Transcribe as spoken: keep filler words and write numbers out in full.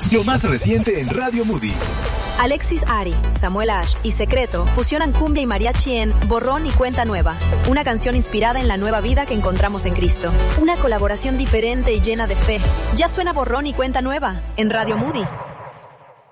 Lo más reciente en Radio Moody. Alexis Ari, Samuel Ash y Secreto fusionan cumbia y mariachi en Borrón y Cuenta Nueva, una canción inspirada en la nueva vida que encontramos en Cristo. Una colaboración diferente y llena de fe. Ya suena Borrón y Cuenta Nueva en Radio Moody.